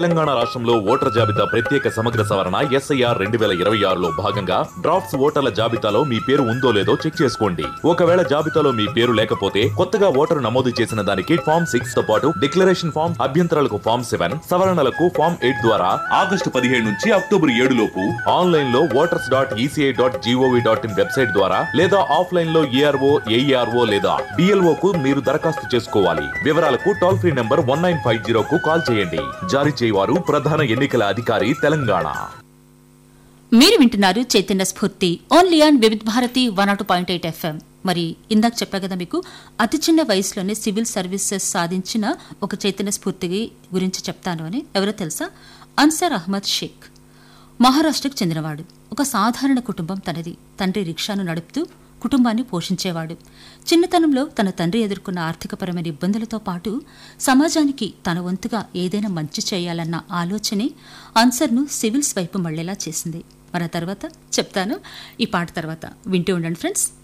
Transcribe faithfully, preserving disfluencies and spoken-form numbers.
తెలంగాణ రాష్ట్రంలో ఓటర్ జాబితా ప్రత్యేక సమగ్ర సవరణ ఎస్ఐఆర్ రెండు వేల ఇరవై ఆరులో భాగంగా డ్రాఫ్ట్స్ ఓటర్ల జాబితాలో మీ పేరు ఉందో లేదో చెక్ చేసుకోండి. ఒకవేళ జాబితాలో మీ పేరు లేకపోతే కొత్తగా ఓటరు నమోదు చేసిన దానికి ఫామ్ సిక్స్ తో పాటు డిక్లరేషన్ ఫామ్, అభ్యంతరాలకు ఫామ్ సెవెన్, సవరణలకు ఫామ్ ఎయిట్ ద్వారా ఆగస్టు పదిహేడు నుంచి అక్టోబర్ ఏడు లోపు ఆన్లైన్ లో voters dot ECI dot GOV dot in website ద్వారా లేదా ఆఫ్లైన్ లో ఏఆర్ఓ, ఏఈఆర్ఓ లేదా బిఎల్ఓ కు మీరు దరఖాస్తు చేసుకోవాలి. వివరాలకు toll free number one nine five zero కు కాల్ చేయండి. జారీ చేయవారు ప్రధాన ఎన్నికల అధికారి తెలంగాణ. మీరు వింటున్నారు చైతన్య స్ఫూర్తి ఓన్లీ ఆన్ వివిధ Bharati one not point eight FM. మరి ఇందాక చెప్పా కదా మీకు, అతి చిన్న వయసులోనే సివిల్ సర్వీసెస్ సాధించిన ఒక చైతన్య స్ఫూర్తి గురించి చెప్తాను అని. ఎవరో తెలుసా? అన్సర్ అహ్మద్ షేక్. మహారాష్ట్రకు చెందినవాడు. ఒక సాధారణ కుటుంబం తనది. తండ్రి రిక్షాను నడుపుతూ కుటుంబాన్ని పోషించేవాడు. చిన్నతనంలో తన తండ్రి ఎదుర్కొన్న ఆర్థికపరమైన ఇబ్బందులతో పాటు సమాజానికి తన వంతుగా ఏదైనా మంచి చేయాలన్న ఆలోచనే అన్సర్ను సివిల్స్ వైపు మళ్లేలా చేసింది. మన తర్వాత చెప్తాను ఈ పాట తర్వాత. వింటూ ఉండండి ఫ్రెండ్స్.